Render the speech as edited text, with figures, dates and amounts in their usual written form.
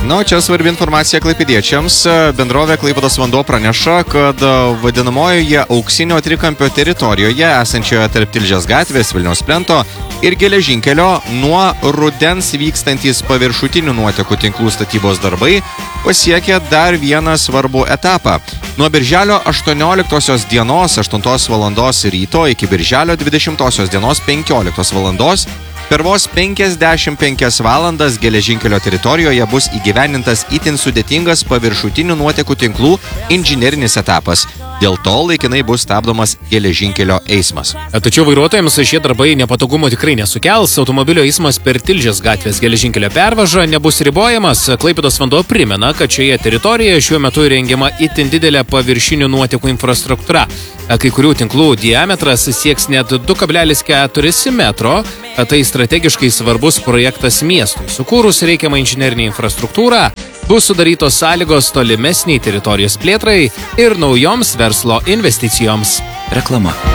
Na, čia svarbi informacija klaipėdiečiams. Bendrovė Klaipėdos vanduo praneša, kad vadinamojoje auksinio trikampio teritorijoje esančioje tarp Tilžės gatvės, Vilniaus plento ir geležinkelio nuo rudens vykstantys paviršutinių nuotekų tinklų statybos darbai pasiekė dar vieną svarbų etapą. Nuo birželio 18 dienos 8 valandos ryto iki birželio 20 dienos 15 valandos per vos 55 valandas geležinkelio teritorijoje bus įgyvendintas itin sudėtingas paviršutinių nuotekų tinklų inžinerinis etapas. Dėl to laikinai bus stabdomas geležinkelio eismas. Tačiau vairuotojams šie darbai nepatogumų tikrai nesukels. Automobilio eismas per Tilžės gatvės geležinkelio pervažą nebus ribojamas. Klaipėdos vanduo primena, kad šioje teritorijoje šiuo metu įrengiama itin didelė paviršinių nuotekų infrastruktūra. Kai kurių tinklų diametras sieks net 2,4 metro. Tai strategiškai svarbus projektas miestui. Sukūrus reikiamą inžinerinę infrastruktūrą, bus sudarytos sąlygos tolimesniai teritorijos plėtrai ir naujoms verslo investicijoms. Reklama.